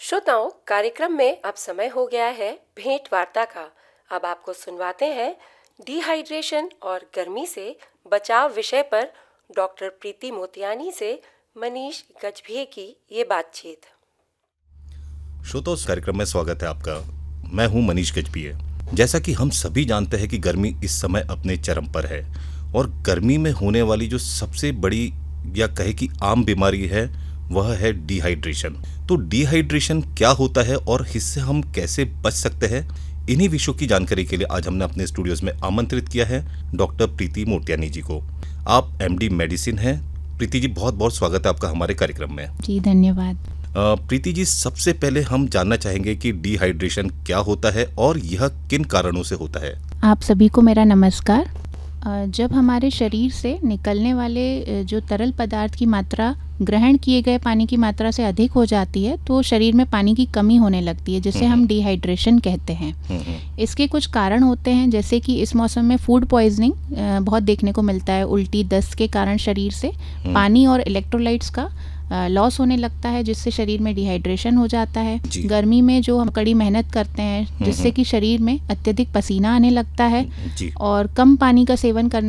श्रोताओं, कार्यक्रम में अब समय हो गया है भेंट वार्ता का। अब आपको सुनवाते हैं डिहाइड्रेशन और गर्मी से बचाव विषय पर डॉक्टर प्रीति मोतियानी से मनीष गजभिये की ये बातचीत। श्रोताओं, इस कार्यक्रम में स्वागत है आपका। मैं हूं मनीष गजभिये। जैसा कि हम सभी जानते हैं कि गर्मी इस समय अपने चरम पर है और गर्मी में होने वाली जो सबसे बड़ी या कहे कि आम बीमारी है वह है डिहाइड्रेशन। तो डिहाइड्रेशन क्या होता है और इससे हम कैसे बच सकते हैं, इन्हीं विषयों की जानकारी के लिए आज हमने अपने स्टूडियोज में आमंत्रित किया है डॉक्टर प्रीति मोतियानी जी को। आप एमडी मेडिसिन हैं। प्रीति जी, बहुत बहुत स्वागत है आपका हमारे कार्यक्रम में। जी धन्यवाद। प्रीति जी, सबसे पहले हम जानना चाहेंगे कि डिहाइड्रेशन क्या होता है और यह किन कारणों से होता है। आप सभी को मेरा नमस्कार। जब हमारे शरीर से निकलने वाले जो तरल पदार्थ की मात्रा ग्रहण किए गए पानी की मात्रा से अधिक हो जाती है तो शरीर में पानी की कमी होने लगती है, जिसे हम डिहाइड्रेशन कहते हैं। इसके कुछ कारण होते हैं, जैसे कि इस मौसम में फूड पॉइजनिंग बहुत देखने को मिलता है। उल्टी, दस्त के कारण शरीर से पानी और इलेक्ट्रोलाइट्स का लॉस होने लगता है, जिससे शरीर में डिहाइड्रेशन हो जाता है। गर्मी में जो हम कड़ी मेहनत करते हैं जिससे कि शरीर में अत्यधिक पसीना आने लगता है और कम पानी का सेवन करने